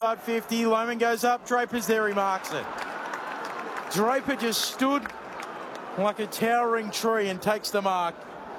inside 50. Lohmann goes up. Draper's there. He marks it. Draper just stood like a towering tree and takes the mark.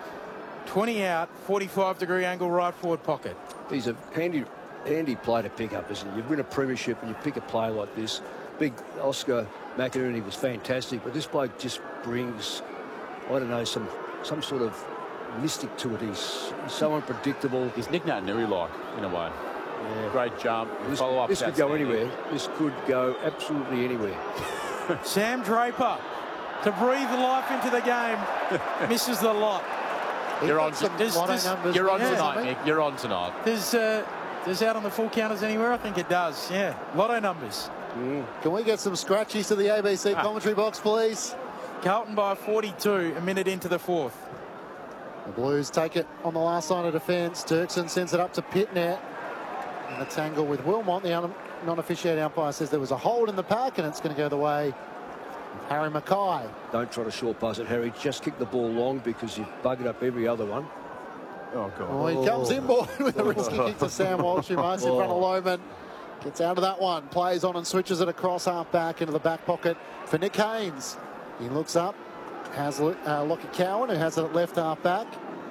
20 out, 45-degree angle right forward pocket. He's a handy player to pick up, isn't he? You win a premiership and you pick a player like this. Big Oscar McInerney was fantastic, but this bloke just brings, I don't know, some sort of mystic to it. He's so unpredictable. He's Nick Naitanui-like in a way. Yeah. Great jump. This could go anywhere. This could go absolutely anywhere. Sam Draper to breathe life into the game. Misses the lot. You're on tonight, Nick. You're on tonight. Does out on the full counters anywhere? I think it does. Yeah. Lotto numbers. Can we get some scratchies to the ABC commentary box, please? Carlton by 42, a minute into the fourth. The Blues take it on the last line of defence. Dirksen sends it up to Pitnet. And a tangle with Wilmot. The non-officiating umpire says there was a hold in the pack, and it's going to go the way of Harry Mackay. Don't try to short pass it, Harry. Just kick the ball long because you've buggered up every other one. Oh, God. Oh, he comes inboard with a risky kick to Sam Walsh, who marks in front of Lohmann. Gets out of that one. Plays on and switches it across half back into the back pocket for Nick Haynes. He looks up. Has Lockie Cowan, who has it at left half back.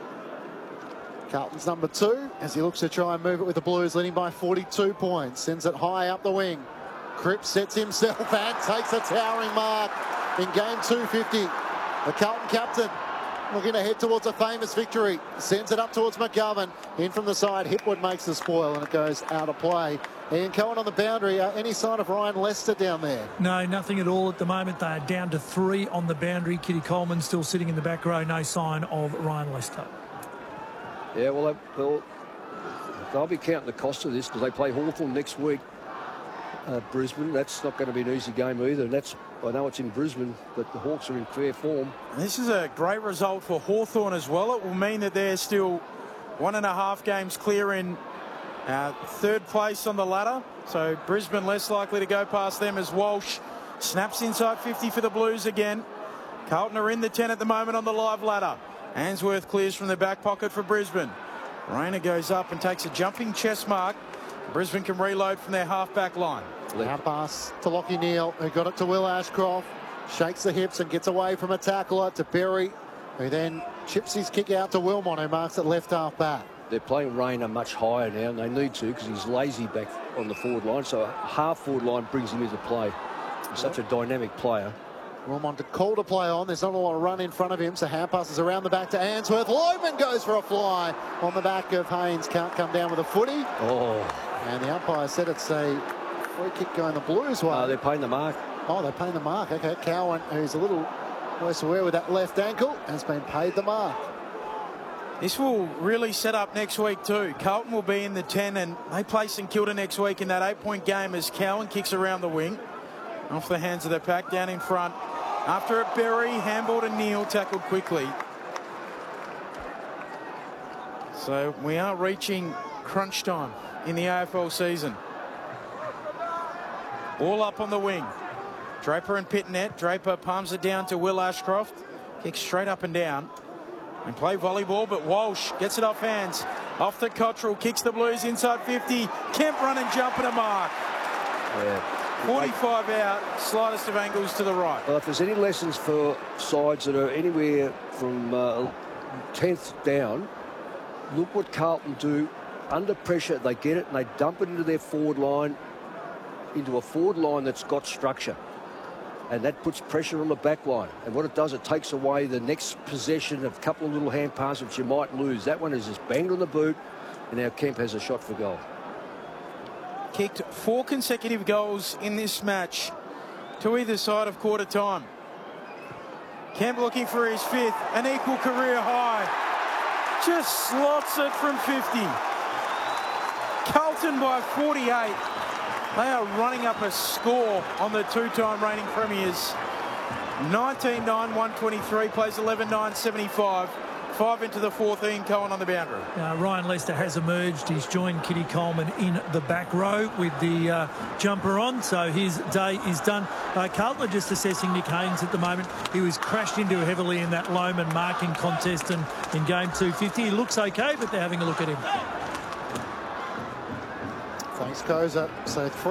Carlton's number 2 as he looks to try and move it with the Blues, leading by 42 points. Sends it high up the wing. Cripps sets himself and takes a towering mark in game 250. The Carlton captain looking to head towards a famous victory. Sends it up towards McGovern. In from the side, Hipwood makes the spoil and it goes out of play. Ian Cohen on the boundary. Any sign of Ryan Lester down there? No, nothing at all at the moment. They are down to 3 on the boundary. Kitty Coleman still sitting in the back row. No sign of Ryan Lester. Yeah, well, they'll be counting the cost of this because they play Hawthorn next week. Brisbane, that's not going to be an easy game either. And I know it's in Brisbane, but the Hawks are in fair form. This is a great result for Hawthorn as well. It will mean that they're still 1.5 games clear in third place on the ladder. So Brisbane less likely to go past them as Walsh snaps inside 50 for the Blues again. Carlton are in the 10 at the moment on the live ladder. Ainsworth clears from the back pocket for Brisbane. Rayner goes up and takes a jumping chest mark. Brisbane can reload from their half-back line. Now pass to Lockie Neal, who got it to Will Ashcroft. Shakes the hips and gets away from a tackler to Berry, who then chips his kick out to Wilmot, who marks it left half-back. They're playing Rayner much higher now, and they need to because he's lazy back on the forward line. So a half-forward line brings him into play. He's such a dynamic player. Wilmot to call to play on. There's not a lot of run in front of him, so hand passes around the back to Ainsworth. Lohmann goes for a fly on the back of Haynes. Can't come down with a footy. And the umpire said it's a free kick going the Blues way. They're paying the mark. Oh, they're paying the mark. Okay, Cowan, who's a little worse aware with that left ankle, has been paid the mark. This will really set up next week too. Carlton will be in the 10 and they play St Kilda next week in that 8-point game as Cowan kicks around the wing. Off the hands of the pack, down in front. After a Berry, handball to Neal, tackled quickly. So we are reaching crunch time in the AFL season. All up on the wing. Draper and Pitnet. Draper palms it down to Will Ashcroft. Kicks straight up and down. And play volleyball, but Walsh gets it off hands. Off to Cottrell, kicks the Blues inside 50. Kemp run and jump and a mark. Yeah. 45 out, slightest of angles to the right. Well, if there's any lessons for sides that are anywhere from 10th down, look what Carlton do. Under pressure, they get it and they dump it into their forward line, into a forward line that's got structure. And that puts pressure on the back line. And what it does, it takes away the next possession of a couple of little hand passes which you might lose. That one is just banged on the boot, and now Kemp has a shot for goal. Kicked 4 consecutive goals in this match to either side of quarter time. Kemp looking for his 5th, an equal career high. Just slots it from 50. Carlton by 48. They are running up a score on the 2-time reigning premiers. 19-9, 123, plays 11-9, 75. 5 into the 14, Cohen on the boundary. Ryan Lester has emerged. He's joined Kitty Coleman in the back row with the jumper on, so his day is done. Carlton are just assessing Nick Haynes at the moment. He was crashed into heavily in that Lohmann marking contest and in game 250. He looks okay, but they're having a look at him. Thanks, Koza. So